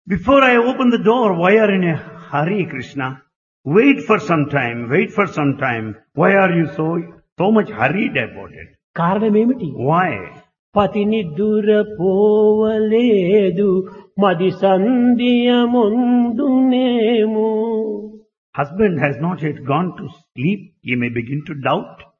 Before I open the door, why are you in a hurry, Krishna? Wait for some time, wait for some time. Why are you so much hurried about it? కారణమేమిటి? Why? పతిని దూరపోవలేదు మది సంధ్యముందునేమో. Husband has not yet gone to sleep. He may begin to doubt.